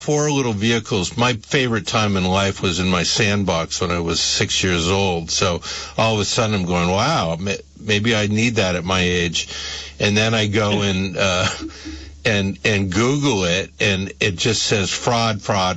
4 little vehicles. My favorite time in life was in my sandbox when I was 6 years old. So all of a sudden I'm going, wow, maybe I need that at my age. And then I go and Google it, and it just says fraud.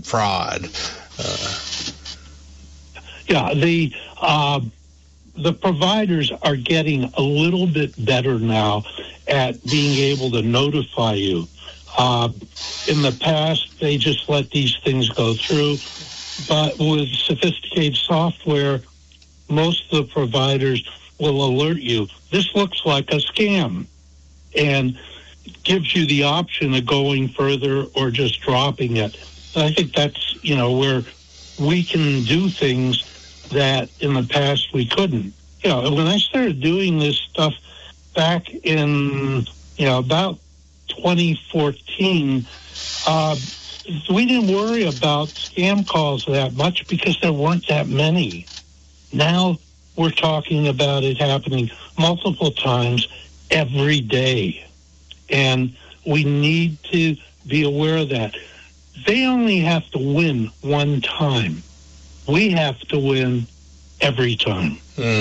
Yeah, the providers are getting a little bit better now at being able to notify you. In the past, they just let these things go through. But with sophisticated software, most of the providers will alert you, this looks like a scam, and gives you the option of going further or just dropping it. I think that's, where we can do things that in the past we couldn't. When I started doing this stuff back in, about 2014, we didn't worry about scam calls that much because there weren't that many. Now we're talking about it happening multiple times every day. And we need to be aware of that. They only have to win one time. We have to win every time.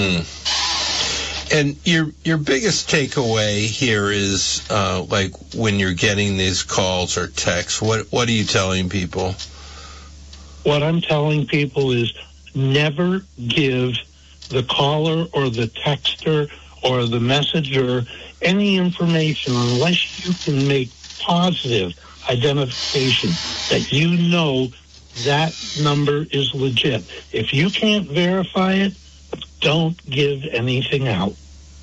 And your biggest takeaway here is like when you're getting these calls or texts, what are you telling people? What I'm telling people is never give the caller or the texter or the messenger any information unless you can make positive identification that you know that number is legit. If you can't verify it, don't give anything out.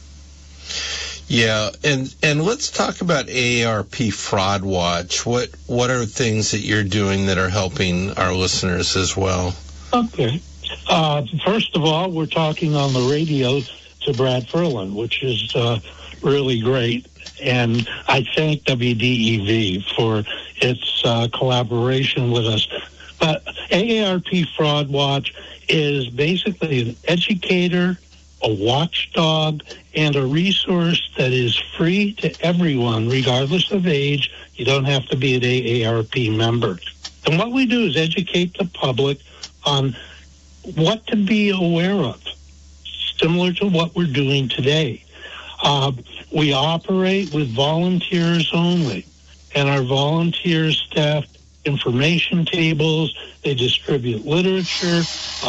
Yeah, and let's talk about AARP Fraud Watch. What are things that you're doing that are helping our listeners as well? Okay. First of all, we're talking on the radio to Brad Ferland, which is really great. And I thank WDEV for its collaboration with us. But AARP Fraud Watch is basically an educator, a watchdog, and a resource that is free to everyone, regardless of age. You don't have to be an AARP member. And what we do is educate the public on what to be aware of, similar to what we're doing today. We operate with volunteers only, and our volunteers staff information tables, they distribute literature.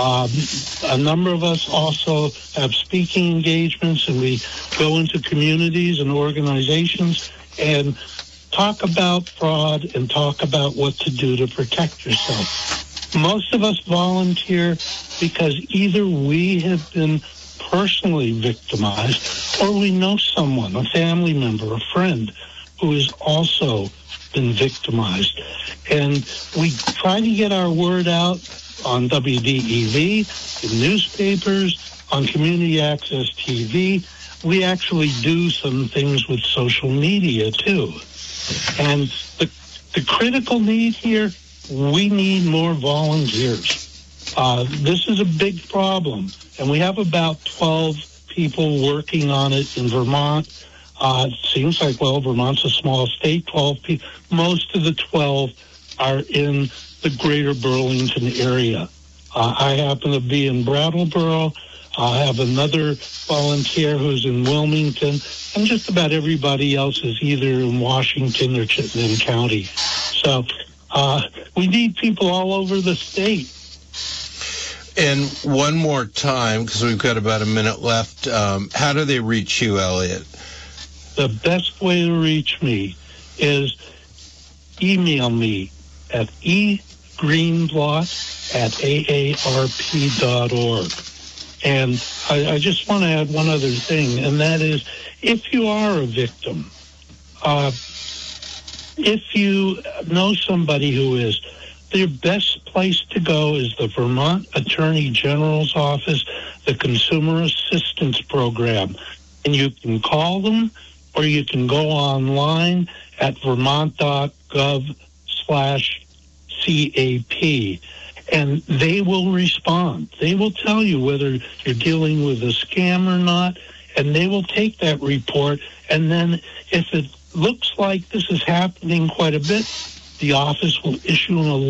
A number of us also have speaking engagements, and we go into communities and organizations and talk about fraud and talk about what to do to protect yourself. Most of us volunteer because either we have been personally victimized or we know someone, a family member, a friend, who has also been victimized. And we try to get our word out on WDEV, in newspapers, on Community Access TV. We actually do some things with social media, too. And the critical need here, we need more volunteers. This is a big problem, and we have about 12 people working on it in Vermont. It seems like, Vermont's a small state, 12 people. Most of the 12 are in the greater Burlington area. I happen to be in Brattleboro. I have another volunteer who's in Wilmington, and just about everybody else is either in Washington or Chittenden County. So we need people all over the state. And one more time, because we've got about a minute left, how do they reach you, Elliot? The best way to reach me is email me at egreenblatt@aarp.org. And I just want to add one other thing, and that is, if you are a victim, if you know somebody who is, the best place to go is the Vermont Attorney General's Office, the Consumer Assistance Program. And you can call them, or you can go online at vermont.gov/CAP, and they will respond. They will tell you whether you're dealing with a scam or not, and they will take that report, and then if it looks like this is happening quite a bit, the office will issue an alert